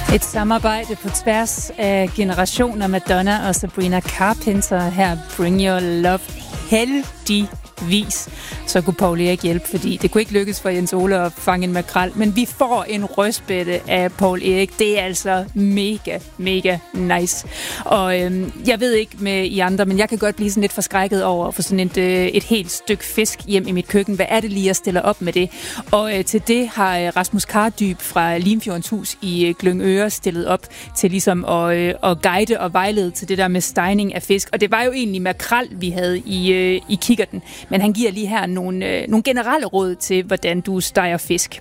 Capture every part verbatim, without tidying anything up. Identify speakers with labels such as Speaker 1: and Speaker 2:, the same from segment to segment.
Speaker 1: Et samarbejde på tværs af generationer. Madonna og Sabrina Carpenter her. Bring Your Love. Heldigvis så kunne Poul Erik hjælpe, fordi det kunne ikke lykkes for Jens Ole at fange en makrel, men vi får en røstbætte af Poul Erik. Det er altså mega, mega nice. Og øhm, jeg ved ikke med I andre, men jeg kan godt blive sådan lidt forskrækket over at få sådan et, øh, et helt stykke fisk hjem i mit køkken. Hvad er det lige, jeg stiller op med det? Og øh, til det har øh, Rasmus Kardyb fra Limfjordens Hus i øh, Glyngøre stillet op til ligesom at, øh, at guide og vejlede til det der med stegning af fisk. Og det var jo egentlig makrel, vi havde i, øh, i kikkerten, men han giver lige her nogle, øh, nogle generelle råd til, hvordan du steger fisk.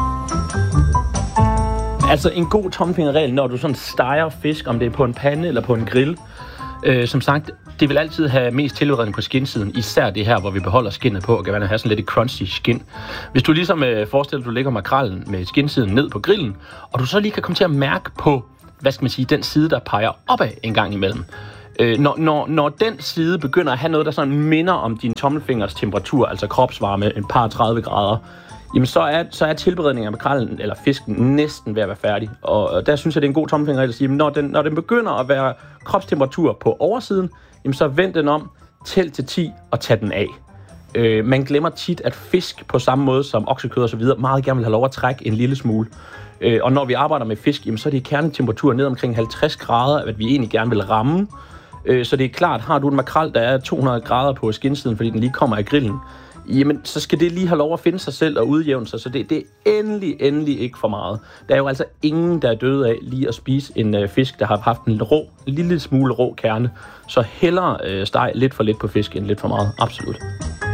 Speaker 2: Altså en god tommelfingerregel, når du sådan steger fisk, om det er på en pande eller på en grill. Øh, som sagt, det vil altid have mest tilberedning på skindsiden, især det her, hvor vi beholder skindet på, og kan have sådan lidt et crunchy skin. Hvis du ligesom øh, forestiller, at du lægger makrellen med skindsiden ned på grillen, og du så lige kan komme til at mærke på, hvad skal man sige, den side, der peger opad en gang imellem. Øh, når, når, når den side begynder at have noget, der sådan minder om din tommelfingers temperatur, altså kropsvarme, en par tredive grader, jamen så er, så er tilberedningen af makrellen eller fisken næsten ved at være færdig. Og, og der synes jeg, det er en god tommelfingerregel at sige, når den, når den begynder at være kropstemperatur på oversiden, jamen så vend den om, tæl til ti og tag den af. Øh, man glemmer tit, at fisk på samme måde som oksekød og så videre meget gerne vil have lov at trække en lille smule. Øh, og når vi arbejder med fisk, jamen så er det kernetemperatur ned omkring halvtreds grader, at vi egentlig gerne vil ramme. Så det er klart, har du en makrel, der er to hundrede grader på skindsiden, fordi den lige kommer af grillen, jamen så skal det lige have lov at finde sig selv og udjævne sig, så det, det er endelig, endelig ikke for meget. Der er jo altså ingen, der er døde af lige at spise en øh, fisk, der har haft en rå, en lille smule rå kerne. Så hellere øh, steg lidt for lidt på fisk end lidt for meget, absolut.